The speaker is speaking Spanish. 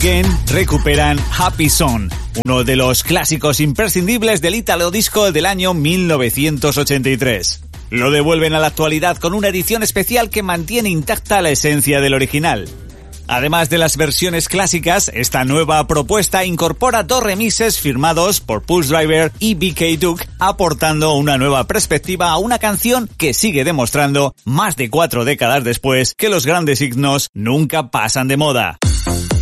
Again recuperan Happy Song, uno de los clásicos imprescindibles del Italo Disco del año 1983. Lo devuelven a la actualidad con una edición especial que mantiene intacta la esencia del original. Además de las versiones clásicas, esta nueva propuesta incorpora 2 remixes firmados por Pulse Driver y BK Duke, aportando una nueva perspectiva a una canción que sigue demostrando, más de 4 décadas después, que los grandes himnos nunca pasan de moda.